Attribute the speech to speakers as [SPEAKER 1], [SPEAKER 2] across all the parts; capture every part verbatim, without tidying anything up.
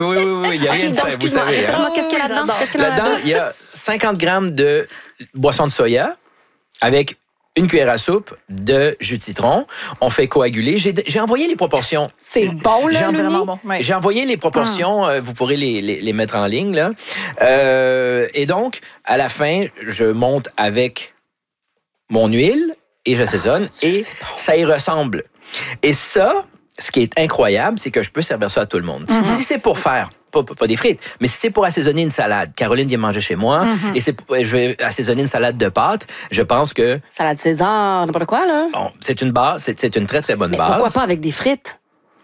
[SPEAKER 1] Oui, oui, oui, il n'y a
[SPEAKER 2] okay,
[SPEAKER 1] rien de
[SPEAKER 2] donc,
[SPEAKER 1] ça, vous savez.
[SPEAKER 2] Répète-moi,
[SPEAKER 1] Hein?
[SPEAKER 2] qu'est-ce qu'il y a là-dedans? Qu'est-ce qu'il y a
[SPEAKER 1] Là-dedans, il y a cinquante grammes de boisson de soya avec une cuillère à soupe de jus de citron. On fait coaguler. J'ai, j'ai envoyé les proportions.
[SPEAKER 2] C'est bon, là,
[SPEAKER 1] J'ai,
[SPEAKER 2] vraiment
[SPEAKER 3] bon.
[SPEAKER 1] Ouais. J'ai envoyé les proportions. Hum. Vous pourrez les, les, les mettre en ligne, là. Euh, et donc, à la fin, je monte avec mon huile et j'assaisonne. Ah, et bon. Ça y ressemble. Et ça, ce qui est incroyable, c'est que je peux servir ça à tout le monde. Mm-hmm. Si c'est pour faire, pas, pas des frites, mais si c'est pour assaisonner une salade, Caroline vient manger chez moi, mm-hmm. et c'est, je vais assaisonner une salade de pâtes, je pense que...
[SPEAKER 2] Salade César, n'importe quoi, là?
[SPEAKER 1] Bon, c'est une base, c'est, c'est une très, très bonne
[SPEAKER 2] mais
[SPEAKER 1] base.
[SPEAKER 2] Pourquoi pas avec des frites?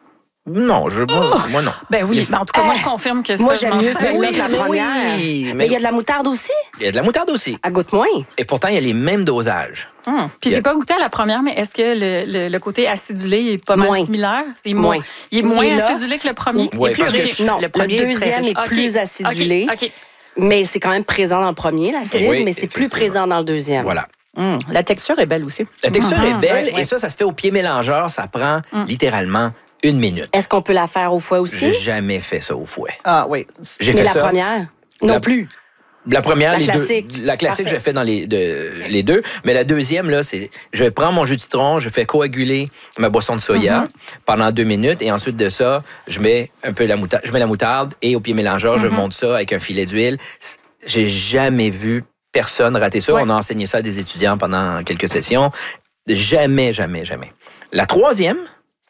[SPEAKER 1] Non, je, moi,
[SPEAKER 3] oh!
[SPEAKER 1] moi non.
[SPEAKER 3] Ben oui, mais en tout cas, moi, je confirme que
[SPEAKER 2] moi,
[SPEAKER 3] ça,
[SPEAKER 2] j'aime mieux
[SPEAKER 3] celle-là
[SPEAKER 2] que la première.
[SPEAKER 1] Oui,
[SPEAKER 2] mais il y a de la moutarde aussi?
[SPEAKER 1] Il y a de la moutarde aussi.
[SPEAKER 2] Elle goûte moins.
[SPEAKER 1] Et pourtant, il y a les mêmes dosages.
[SPEAKER 3] Hum. Puis, j'ai pas goûté à la première, mais est-ce que le, le, le côté acidulé est pas mal
[SPEAKER 2] moins.
[SPEAKER 3] similaire? Il est
[SPEAKER 2] moins.
[SPEAKER 3] moins, il est moins
[SPEAKER 2] là,
[SPEAKER 3] acidulé que le premier?
[SPEAKER 1] Oui,
[SPEAKER 3] il est plus
[SPEAKER 1] riche.
[SPEAKER 2] Non, le, le deuxième est, est plus okay. acidulé. Okay. Okay. Mais c'est quand même présent dans le premier, l'acide, oui, mais c'est plus présent dans le deuxième.
[SPEAKER 1] Voilà.
[SPEAKER 4] Mmh. La texture est belle aussi.
[SPEAKER 1] La texture
[SPEAKER 3] mmh.
[SPEAKER 1] est belle,
[SPEAKER 3] ouais, ouais.
[SPEAKER 1] et ça, ça se fait au pied mélangeur. Ça prend mmh. littéralement une minute.
[SPEAKER 2] Est-ce qu'on peut la faire au fouet aussi?
[SPEAKER 1] J'ai jamais fait ça au fouet.
[SPEAKER 4] Ah oui.
[SPEAKER 1] J'ai
[SPEAKER 2] Mais
[SPEAKER 1] fait
[SPEAKER 2] la
[SPEAKER 1] ça.
[SPEAKER 2] première? Non
[SPEAKER 1] la,
[SPEAKER 2] plus.
[SPEAKER 1] La première,
[SPEAKER 2] la
[SPEAKER 1] les
[SPEAKER 2] classique.
[SPEAKER 1] deux. La classique, j'ai fait dans les, de, les deux. Mais la deuxième, là, c'est je prends mon jus de citron, je fais coaguler ma boisson de soya mm-hmm. pendant deux minutes, et ensuite de ça, je mets un peu la moutarde, je mets la moutarde, et au pied mélangeur, mm-hmm. je monte ça avec un filet d'huile. J'ai jamais vu personne rater ça. Ouais. On a enseigné ça à des étudiants pendant quelques sessions. Jamais, jamais, jamais. La troisième,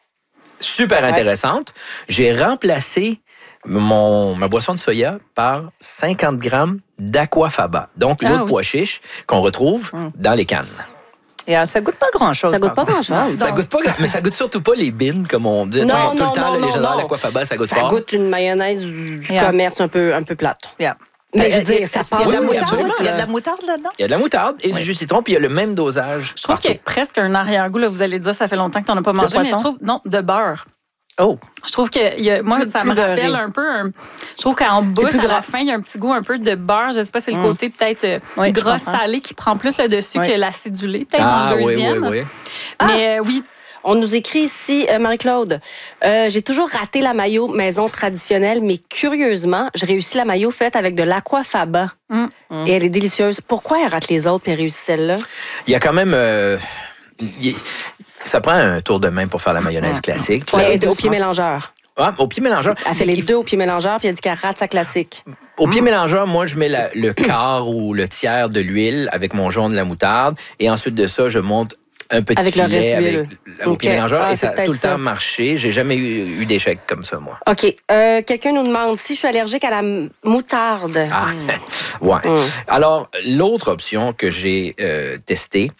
[SPEAKER 1] super ouais. intéressante, j'ai remplacé mon, ma boisson de soya par cinquante grammes d'aquafaba, donc l'eau ah, de oui. pois chiche qu'on retrouve mmh. dans les cannes.
[SPEAKER 4] Et alors, ça goûte pas grand-chose.
[SPEAKER 2] Ça goûte pas grand-chose.
[SPEAKER 1] Ça goûte pas, mais ça goûte surtout pas les bines, comme on dit.
[SPEAKER 2] Non,
[SPEAKER 1] Genre,
[SPEAKER 2] non,
[SPEAKER 1] tout le temps,
[SPEAKER 2] non,
[SPEAKER 1] le légendaire
[SPEAKER 2] non.
[SPEAKER 1] d'aquafaba, ça goûte
[SPEAKER 2] ça
[SPEAKER 1] fort.
[SPEAKER 2] Ça goûte une mayonnaise du yeah. commerce un peu, un peu plate.
[SPEAKER 4] Yeah.
[SPEAKER 2] Mais je veux dire, ça passe.
[SPEAKER 4] Il y a de la
[SPEAKER 1] oui,
[SPEAKER 4] moutarde, il y a de la moutarde là-dedans?
[SPEAKER 1] Il y a de la moutarde et oui. du jus de citron, puis il y a le même dosage.
[SPEAKER 3] Je trouve
[SPEAKER 1] partout.
[SPEAKER 3] qu'il y a presque un arrière-goût. Là, vous allez dire, ça fait longtemps que tu n'en as pas mangé, mais je trouve, non, de beurre.
[SPEAKER 4] Oh!
[SPEAKER 3] Je trouve que, y a, moi, plus, ça plus me rappelle beurré. un peu, un, je trouve qu'en bouche, à la fin, il y a un petit goût un peu de beurre. Je ne sais pas, c'est le mmh. côté peut-être euh, oui, gras salé qui prend plus le dessus oui. que l'acidulé, peut-être
[SPEAKER 1] ah,
[SPEAKER 3] dans le deuxième.
[SPEAKER 1] Oui, oui, oui.
[SPEAKER 3] Mais
[SPEAKER 2] ah.
[SPEAKER 3] euh, oui.
[SPEAKER 2] On nous écrit ici, euh, Marie-Claude, euh, j'ai toujours raté la mayo maison traditionnelle, mais curieusement, j'ai réussi la mayo faite avec de l'aquafaba. Mm. Et elle est délicieuse. Pourquoi elle rate les autres et réussit celle-là?
[SPEAKER 1] Il y a quand même... Euh, y, ça prend un tour de main pour faire la mayonnaise classique.
[SPEAKER 2] Oui, au pied mélangeur.
[SPEAKER 1] Ah, au pied mélangeur.
[SPEAKER 2] Elle fait les deux au pied mélangeur, puis elle dit qu'elle rate sa classique.
[SPEAKER 1] Au pied mélangeur, moi, je mets la, le quart ou le tiers de l'huile avec mon jaune de la moutarde. Et ensuite de ça, je monte un petit
[SPEAKER 2] avec
[SPEAKER 1] filet
[SPEAKER 2] le reste
[SPEAKER 1] avec
[SPEAKER 2] okay.
[SPEAKER 1] au pied mélangeur.
[SPEAKER 2] Ah,
[SPEAKER 1] et ça a tout le
[SPEAKER 2] ça.
[SPEAKER 1] temps marché. J'ai jamais eu, eu d'échec comme ça, moi.
[SPEAKER 2] OK. Euh, quelqu'un nous demande si je suis allergique à la moutarde.
[SPEAKER 1] Ah, mm. ouais. Mm. Alors, l'autre option que j'ai euh, testée,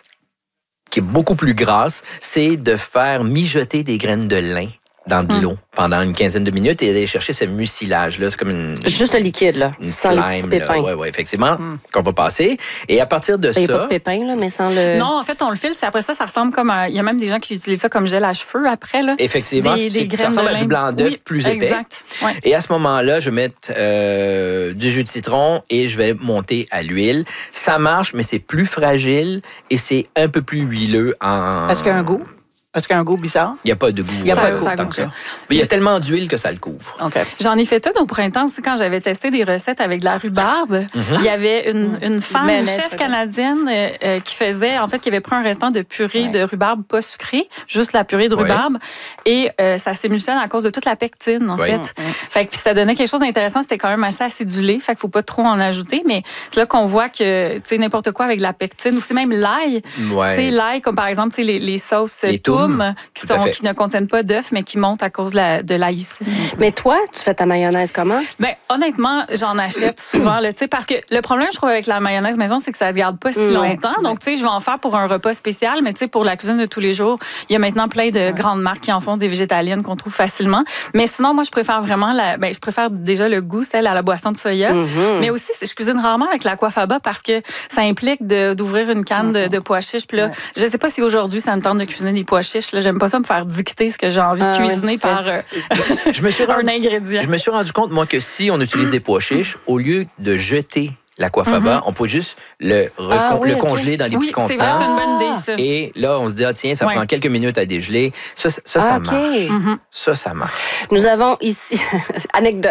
[SPEAKER 1] qui est beaucoup plus grasse, c'est de faire mijoter des graines de lin dans de l'eau mmh. pendant une quinzaine de minutes et d'aller chercher ce mucilage-là. C'est comme une...
[SPEAKER 2] Juste le liquide, là, sans slime, les petits pépins.
[SPEAKER 1] Oui, oui, effectivement, mmh. qu'on va passer. Et à partir de
[SPEAKER 2] il
[SPEAKER 1] ça...
[SPEAKER 2] Il n'y a pas de pépins, là, mais sans le...
[SPEAKER 3] Non, en fait, on le filtre. Après ça, ça ressemble comme... Il y a même des gens qui utilisent ça comme gel à cheveux après, là.
[SPEAKER 1] Effectivement,
[SPEAKER 3] des, des
[SPEAKER 1] ça ressemble à du blanc d'œuf
[SPEAKER 3] oui,
[SPEAKER 1] plus épais.
[SPEAKER 3] Exact. Ouais.
[SPEAKER 1] Et à ce moment-là, je vais mettre euh, du jus de citron et je vais monter à l'huile. Ça marche, mais c'est plus fragile et c'est un peu plus huileux en...
[SPEAKER 4] Est-ce qu'il y a un goût? Est-ce qu'il y a un goût bizarre?
[SPEAKER 1] Il n'y a pas de goût.
[SPEAKER 4] Il n'y a pas de goût
[SPEAKER 1] tant que ça. Mais il y a tellement d'huile que ça le couvre.
[SPEAKER 4] Okay.
[SPEAKER 3] J'en ai fait une au printemps aussi quand j'avais testé des recettes avec de la rhubarbe. Mm-hmm. Il y avait une, une femme, une chef canadienne euh, qui faisait, en fait, qui avait pris un restant de purée ouais. de rhubarbe pas sucrée, juste la purée de rhubarbe. Ouais. Et euh, ça s'émulsionne à cause de toute la pectine, en ouais. fait. Mm-hmm. Fait que ça donnait quelque chose d'intéressant. C'était quand même assez acidulé. Fait qu'il faut pas trop en ajouter. Mais c'est là qu'on voit que, tu sais, n'importe quoi avec la pectine, ou c'est même l'ail.
[SPEAKER 1] Ouais.
[SPEAKER 3] Tu sais, l'ail, comme par exemple, tu sais, les, les sauces
[SPEAKER 1] les
[SPEAKER 3] toum, qui sont qui ne contiennent pas d'œufs, mais qui montent à cause de, la, de l'aïcine.
[SPEAKER 2] Mais toi, tu fais ta mayonnaise comment?
[SPEAKER 3] Bien, honnêtement, j'en achète souvent. Là, parce que le problème, je trouve, avec la mayonnaise maison, c'est que ça ne se garde pas si mmh, longtemps. Ouais. Donc, tu sais, je vais en faire pour un repas spécial, mais tu sais, pour la cuisine de tous les jours, il y a maintenant plein de ouais. grandes marques qui en font, des végétaliennes qu'on trouve facilement. Mais sinon, moi, je préfère vraiment la... Ben, je préfère déjà le goût, celle à la boisson de soya. Mmh. Mais aussi, je cuisine rarement avec l'aquafaba parce que ça implique de, d'ouvrir une canne mmh. de, de pois chiches. Puis là, ouais. je ne sais pas si aujourd'hui, ça me tente de cuisiner des pois chiches. Là, j'aime pas ça me faire dicter ce que j'ai envie de ah, cuisiner ouais. par euh,
[SPEAKER 1] je me suis rendu,
[SPEAKER 3] un ingrédient.
[SPEAKER 1] Je me suis rendu compte, moi, que si on utilise des pois chiches, au lieu de jeter l'aquafaba, mm-hmm. on peut juste le, recon- ah, oui, le okay. congeler dans des
[SPEAKER 3] oui,
[SPEAKER 1] petits contenants.
[SPEAKER 3] C'est vrai, c'est une bonne idée, ça.
[SPEAKER 1] Et là, on se dit, ah, tiens, ça ouais. prend quelques minutes à dégeler. Ça, ça, ça,
[SPEAKER 2] ah,
[SPEAKER 1] ça
[SPEAKER 2] okay.
[SPEAKER 1] marche.
[SPEAKER 2] Mm-hmm.
[SPEAKER 1] Ça, ça marche.
[SPEAKER 2] Nous avons ici, anecdote.